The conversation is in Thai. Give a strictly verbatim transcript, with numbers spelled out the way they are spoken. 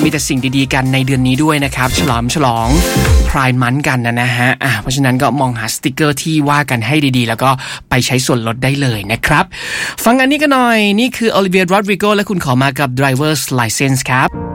มีแต่สิ่งดีๆกันในเดือนนี้ด้วยนะครับฉลองฉลองพรายมันกันนะนะฮะอ่ะเพราะฉะนั้นก็มองหาสติกเกอร์ที่ว่ากันให้ดีๆแล้วก็ไปใช้ส่วนลดได้เลยนะครับฟังอันนี้กันหน่อยนี่คือ Olivia Rodrigo และคุณขอมากับ Driver's License ครับ